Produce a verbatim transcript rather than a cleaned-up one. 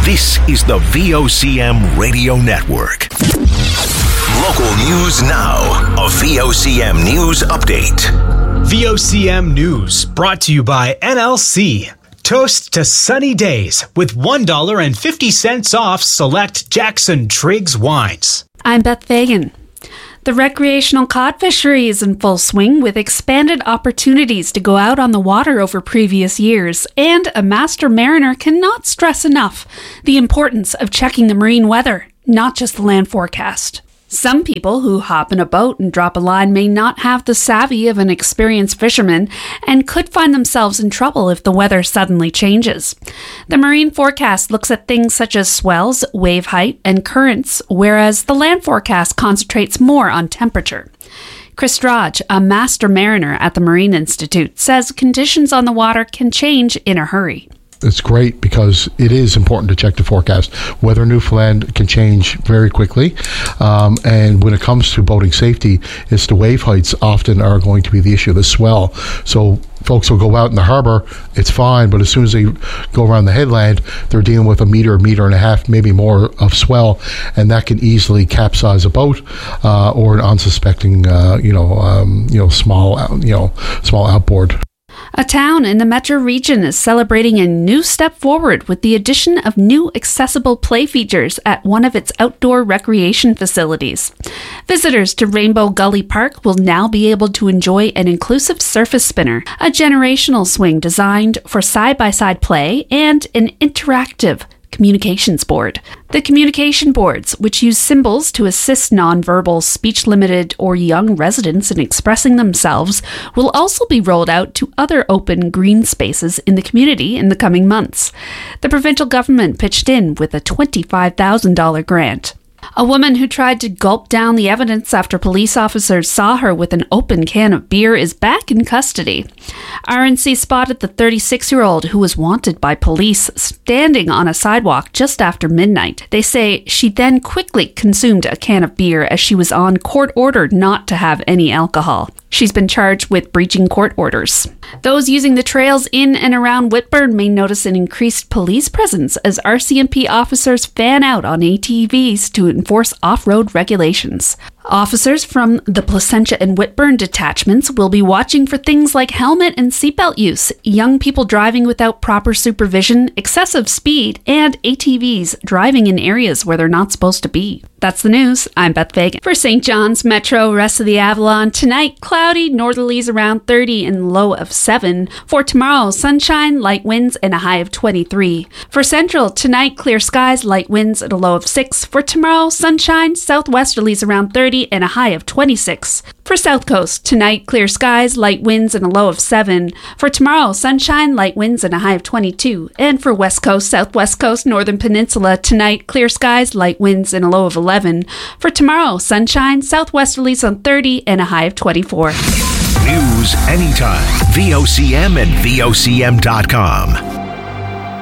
This is the V O C M Radio Network. Local news now. A V O C M News Update. V O C M News brought to you by N L C. Toast to sunny days with one dollar and fifty cents off select Jackson Triggs wines. I'm Beth Fagan. The recreational cod fishery is in full swing with expanded opportunities to go out on the water over previous years, and a master mariner cannot stress enough the importance of checking the marine weather, not just the land forecast. Some people who hop in a boat and drop a line may not have the savvy of an experienced fisherman and could find themselves in trouble if the weather suddenly changes. The marine forecast looks at things such as swells, wave height, and currents, whereas the land forecast concentrates more on temperature. Chris Drodge, a master mariner at the Marine Institute, says conditions on the water can change in a hurry. It's great because it is important to check the forecast. Weather in Newfoundland can change very quickly. Um, and when it comes to boating safety, it's the wave heights often are going to be the issue, the swell. So folks will go out in the harbor, it's fine, but as soon as they go around the headland, they're dealing with a meter, meter and a half, maybe more of swell, and that can easily capsize a boat uh, or an unsuspecting, uh, you know, um, you know, small, you know, small outboard. A town in the metro region is celebrating a new step forward with the addition of new accessible play features at one of its outdoor recreation facilities. Visitors to Rainbow Gully Park will now be able to enjoy an inclusive surface spinner, a generational swing designed for side-by-side play, and an interactive communications board. The communication boards, which use symbols to assist nonverbal, speech-limited, or young residents in expressing themselves, will also be rolled out to other open green spaces in the community in the coming months. The provincial government pitched in with a twenty-five thousand dollars grant. A woman who tried to gulp down the evidence after police officers saw her with an open can of beer is back in custody. R N C spotted the thirty-six-year-old who was wanted by police standing on a sidewalk just after midnight. They say she then quickly consumed a can of beer as she was on court order not to have any alcohol. She's been charged with breaching court orders. Those using the trails in and around Whitburn may notice an increased police presence as R C M P officers fan out on A T Vs to enforce off-road regulations. Officers from the Placentia and Whitburn detachments will be watching for things like helmet and seatbelt use, young people driving without proper supervision, excessive speed, and A T Vs driving in areas where they're not supposed to be. That's the news. I'm Beth Fagan. For Saint John's Metro, rest of the Avalon, tonight cloudy, northerlies around thirty and low of seven. For tomorrow, sunshine, light winds, and a high of twenty-three. For Central, tonight clear skies, light winds, and a low of six. For tomorrow, sunshine, southwesterlies around thirty and a high of twenty-six. For South Coast, tonight clear skies, light winds, and a low of seven. For tomorrow, sunshine, light winds, and a high of twenty-two. And for West Coast, Southwest Coast, Northern Peninsula, tonight clear skies, light winds, and a low of eleven. For tomorrow, sunshine, southwesterlies on thirty and a high of twenty-four. News anytime. V O C M and V O C M dot com.